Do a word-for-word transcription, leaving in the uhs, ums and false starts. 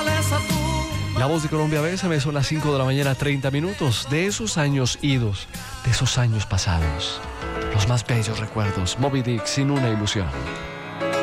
La Voz de Colombia Bésame, son las cinco de la mañana, treinta minutos. De esos años idos, de esos años pasados, los más bellos recuerdos. Moby Dick, Sin una ilusión.